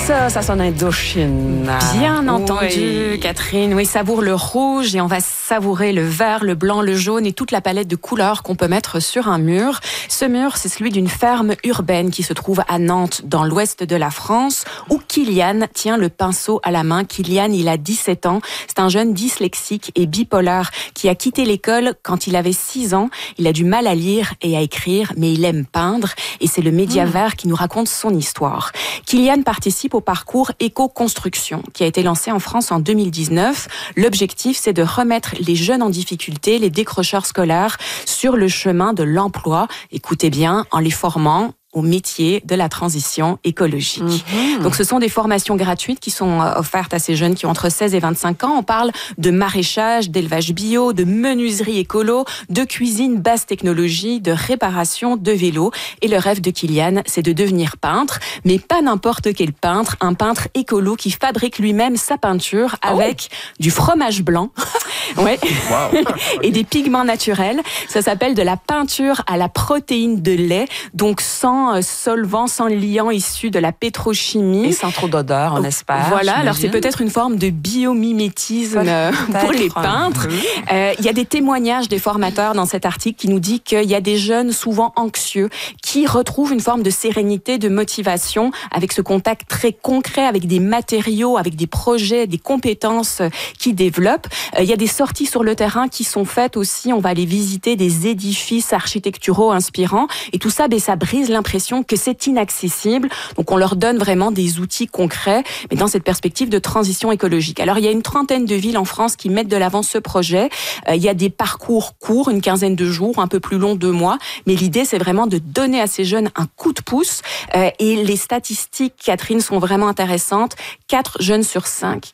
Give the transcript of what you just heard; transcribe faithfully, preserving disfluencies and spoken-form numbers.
ça, ça sonne Indochine. Bien entendu, oui. Catherine. Oui, savoure le rouge et on va savourer le vert, le blanc, le jaune et toute la palette de couleurs qu'on peut mettre sur un mur. Ce mur, c'est celui d'une ferme urbaine qui se trouve à Nantes, dans l'ouest de la France, où Kylian tient le pinceau à la main. Kylian, il a dix-sept ans. C'est un jeune dyslexique et bipolaire qui a quitté l'école quand il avait six ans. Il a du mal à lire et à écrire, mais il aime peindre. Et c'est le Média Mmh. Vert qui nous raconte son histoire. Kylian participe au parcours Éco-Construction, qui a été lancé en France en deux mille dix-neuf. L'objectif, c'est de remettre les jeunes en difficulté, les décrocheurs scolaires, sur le chemin de l'emploi. Écoutez bien, en les formant au métier de la transition écologique. Mmh. Donc, ce sont des formations gratuites qui sont offertes à ces jeunes qui ont entre seize et vingt-cinq ans. On parle de maraîchage, d'élevage bio, de menuiserie écolo, de cuisine basse technologie, de réparation, de vélo. Et le rêve de Kylian, c'est de devenir peintre, mais pas n'importe quel peintre, un peintre écolo qui fabrique lui-même sa peinture avec oh. du fromage blanc. Ouais. Wow. Et des pigments naturels. Ça s'appelle de la peinture à la protéine de lait, donc sans solvant, sans liant issu de la pétrochimie. Et sans trop d'odeur, on espère. Voilà, j'imagine. Alors c'est peut-être une forme de biomimétisme peut-être. Pour les peintres. Il euh, y a des témoignages des formateurs dans cet article qui nous dit qu'il y a des jeunes souvent anxieux qui retrouvent une forme de sérénité, de motivation avec ce contact très concret avec des matériaux, avec des projets, des compétences qu'ils développent. Il euh, y a des sorties sur le terrain qui sont faites aussi. On va aller visiter des édifices architecturaux inspirants et tout ça, ben, ça brise l'impression que c'est inaccessible. Donc, on leur donne vraiment des outils concrets, mais dans cette perspective de transition écologique. Alors, il y a une trentaine de villes en France qui mettent de l'avant ce projet. Euh, il y a des parcours courts, une quinzaine de jours, un peu plus long, deux mois. Mais l'idée, c'est vraiment de donner à ces jeunes un coup de pouce. Euh, et les statistiques, Catherine, sont vraiment intéressantes. Quatre jeunes sur cinq